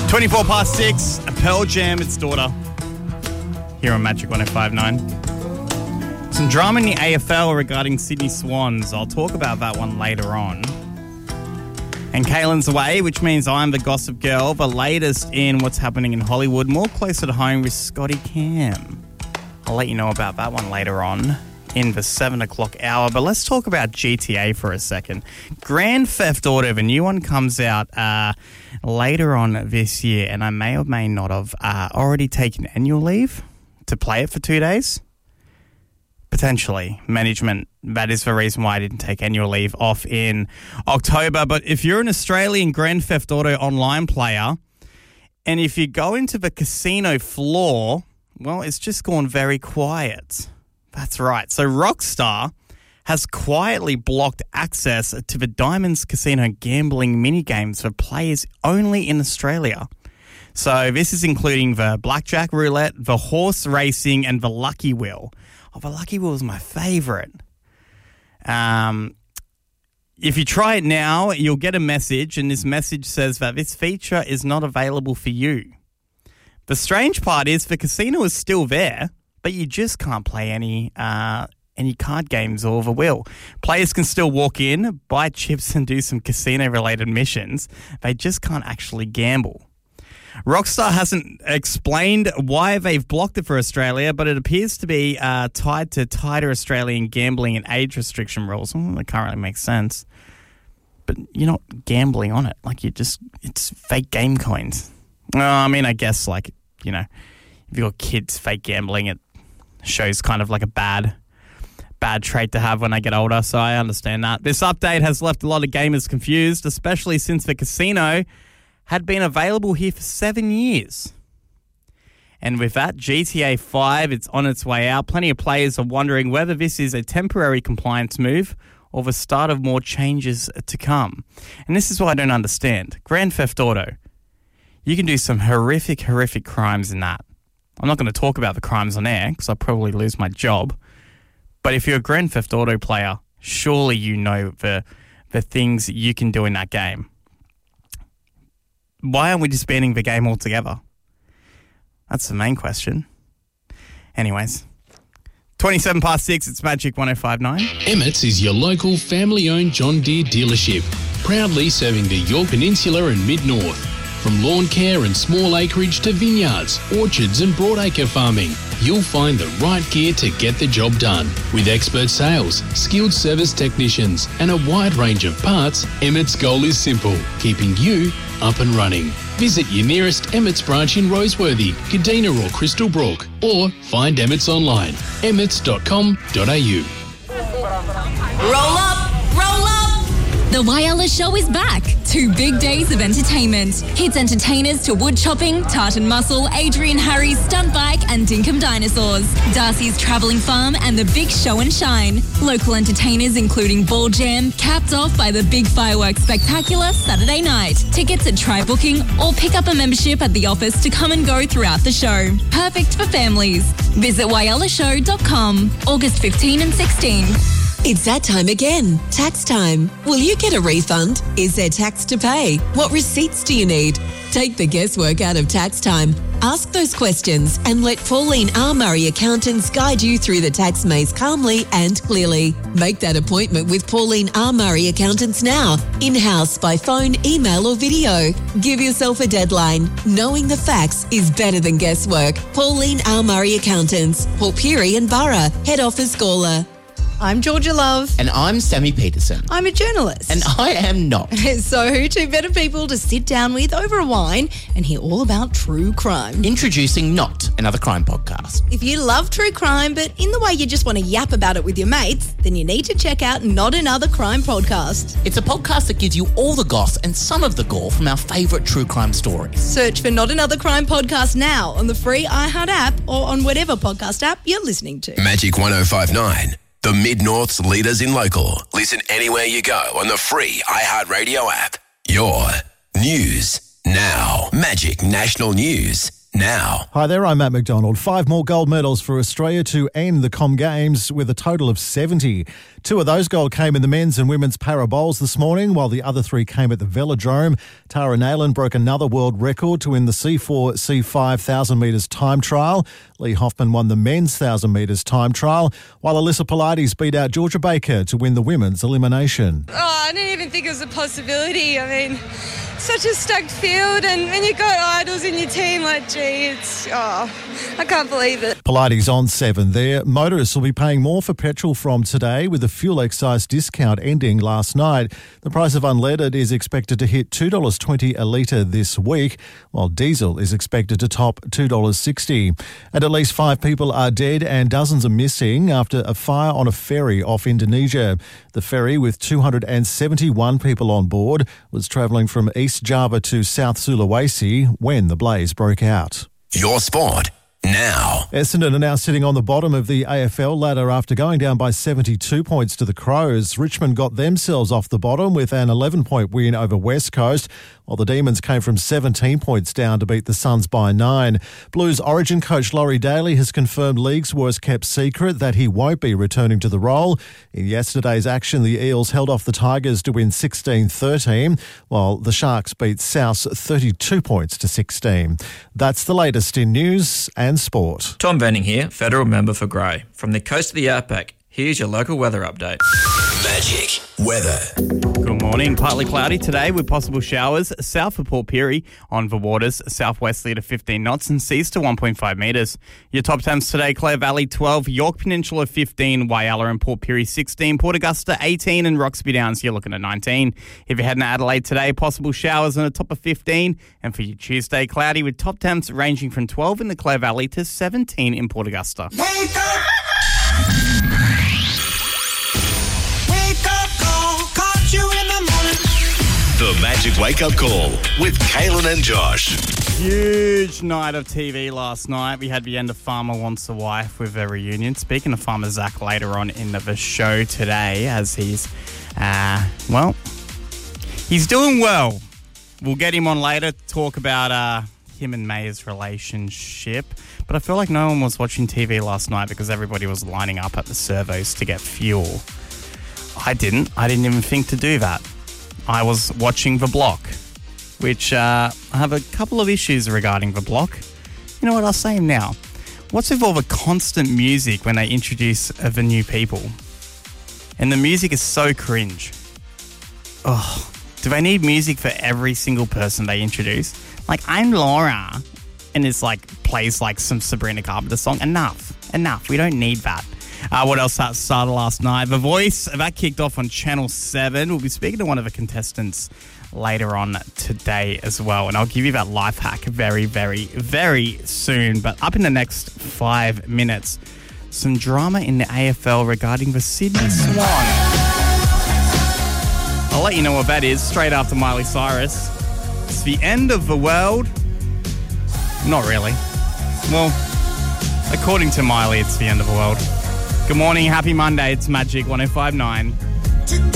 24 past 6, Pearl Jam, its daughter, here on Magic 105.9. Some drama in the AFL regarding Sydney Swans. I'll talk about that one later on. And Kaylin's away, which means I'm the gossip girl. The latest in what's happening in Hollywood, more closer to home with Scotty Cam. I'll let you know about that one later on in the 7 o'clock hour. But let's talk about GTA for a second. Grand Theft Auto, the new one comes out later on this year, and I may or may not have already taken annual leave to play it for 2 days. Potentially. Management, that is the reason why I didn't take annual leave off in October. But if you're an Australian Grand Theft Auto online player, and if you go into the casino floor, well, it's just gone very quiet. That's right. So Rockstar has quietly blocked access to the Diamonds Casino gambling minigames for players only in Australia. So this is including the blackjack roulette, the horse racing, and the lucky wheel. Oh, the lucky wheel is my favourite. If you try it now, you'll get a message, and this message says that this feature is not available for you. The strange part is the casino is still there, but you just can't play any card games or the wheel. Players can still walk in, buy chips and do some casino-related missions. They just can't actually gamble. Rockstar hasn't explained why they've blocked it for Australia, but it appears to be tied to tighter Australian gambling and age restriction rules. Well, that currently makes sense. But you're not gambling on it. It's fake game coins. I guess, if you've got kids fake gambling, it shows kind of like a bad trait to have when they get older, so I understand that. This update has left a lot of gamers confused, especially since the casino had been available here for 7 years. And with that, GTA 5, it's on its way out. Plenty of players are wondering whether this is a temporary compliance move or the start of more changes to come. And this is what I don't understand. Grand Theft Auto, you can do some horrific crimes in that. I'm not going to talk about the crimes on air because I'll probably lose my job. But if you're a Grand Theft Auto player, surely you know the things you can do in that game. Why aren't we disbanding the game altogether? That's the main question. Anyways, 27 past 6, it's Magic 105.9. Emmett's is your local family-owned John Deere dealership, proudly serving the Yorke Peninsula and Mid-North. From lawn care and small acreage to vineyards, orchards and broadacre farming, you'll find the right gear to get the job done. With expert sales, skilled service technicians and a wide range of parts, Emmett's goal is simple, keeping you up and running. Visit your nearest Emmett's branch in Roseworthy, Kadina or Crystal Brook, or find Emmett's online, emmets.com.au. Roll up! The Whyalla Show is back. 2 big days of entertainment. Hits entertainers to wood chopping, Tartan Muscle, Adrian Harry's stunt bike and Dinkum Dinosaurs. Darcy's Travelling Farm and the Big Show and Shine. Local entertainers including Ball Jam, capped off by the Big Fireworks Spectacular Saturday night. Tickets at Try Booking or pick up a membership at the office to come and go throughout the show. Perfect for families. Visit whyallashow.com, August 15 and 16. It's that time again. Tax time. Will you get a refund? Is there tax to pay? What receipts do you need? Take the guesswork out of tax time. Ask those questions and let Pauline R. Murray Accountants guide you through the tax maze calmly and clearly. Make that appointment with Pauline R. Murray Accountants now. In-house, by phone, email or video. Give yourself a deadline. Knowing the facts is better than guesswork. Pauline R. Murray Accountants. Port Pirie and Borough. Head office Gawler. I'm Georgia Love. And I'm Sammy Peterson. I'm a journalist. And I am not. So who two better people to sit down with over a wine and hear all about true crime? Introducing Not Another Crime Podcast. If you love true crime, but in the way you just want to yap about it with your mates, then you need to check out Not Another Crime Podcast. It's a podcast that gives you all the goss and some of the gore from our favourite true crime stories. Search for Not Another Crime Podcast now on the free iHeart app or on whatever podcast app you're listening to. Magic 105.9. The Mid-North's leaders in local. Listen anywhere you go on the free iHeartRadio app. Your news now. Magic National News now. Hi there, I'm Matt McDonald. 5 more gold medals for Australia to end the Com Games with a total of 70. 2 of those gold came in the men's and women's para bowls this morning, while the other 3 came at the Velodrome. Tara Nayland broke another world record to win the C4, C5 1,000 metres time trial. Lee Hoffman won the men's 1,000 metres time trial, while Alyssa Pilates beat out Georgia Baker to win the women's elimination. Oh, I didn't even think it was a possibility. I mean, such a stacked field, and when you've got idols in your team, like, gee, I can't believe it. Pilates on 7 there. Motorists will be paying more for petrol from today, with the fuel excise discount ending last night. The price of unleaded is expected to hit $2.20 a litre this week, while diesel is expected to top $2.60. And at least 5 people are dead and dozens are missing after a fire on a ferry off Indonesia. The ferry, with 271 people on board, was travelling from East Java to South Sulawesi when the blaze broke out. Your sport now. Essendon are now sitting on the bottom of the AFL ladder after going down by 72 points to the Crows. Richmond got themselves off the bottom with an 11-point win over West Coast, while the Demons came from 17 points down to beat the Suns by 9. Blues Origin coach Laurie Daly has confirmed league's worst-kept secret that he won't be returning to the role. In yesterday's action, the Eels held off the Tigers to win 16-13, while the Sharks beat South 32 points to 16. That's the latest in news and sport. Tom Venning here, Federal Member for Grey. From the coast of the Outback, here's your local weather update. Magic weather. Good morning. Partly cloudy today with possible showers south of Port Pirie on the waters, southwesterly to 15 knots and seas to 1.5 metres. Your top temps today, Clare Valley 12, York Peninsula 15, Whyalla and Port Pirie 16, Port Augusta 18 and Roxby Downs you're looking at 19. If you're heading to Adelaide today, possible showers on a top of 15, and for your Tuesday, cloudy with top temps ranging from 12 in the Clare Valley to 17 in Port Augusta. The Magic Wake Up Call with Kaylin and Josh. Huge night of TV last night. We had the end of Farmer Wants a Wife with their reunion. Speaking of Farmer Zach later on in the show today, as he's, he's doing well. We'll get him on later to talk about him and May's relationship. But I feel like no one was watching TV last night because everybody was lining up at the servos to get fuel. I didn't even think to do that. I was watching The Block, which I have a couple of issues regarding The Block. You know what, I'll say them now. What's with all the constant music when they introduce the new people? And the music is so cringe. Oh, do they need music for every single person they introduce? Like, I'm Laura, and it's like, plays like some Sabrina Carpenter song. Enough. We don't need that. What else started last night? The Voice, that kicked off on Channel 7. We'll be speaking to one of the contestants later on today as well. And I'll give you that life hack very, very, very soon. But up in the next 5 minutes, some drama in the AFL regarding the Sydney Swan. I'll let you know what that is straight after Miley Cyrus. It's the end of the world. Not really. Well, according to Miley, it's the end of the world. Good morning, happy Monday. It's Magic 105.9.